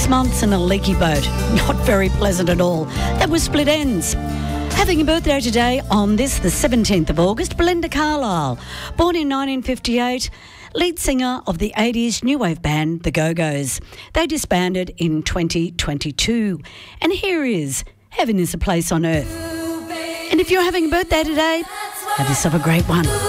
months in a leaky boat. Not very pleasant at all. That was Split Ends. Having a birthday today on the 17th of August, Belinda Carlisle, born in 1958, lead singer of the 80s new wave band The Go-Go's. They disbanded in 2022. And here is Heaven is a Place on Earth. And if you're having a birthday today, have yourself a great one.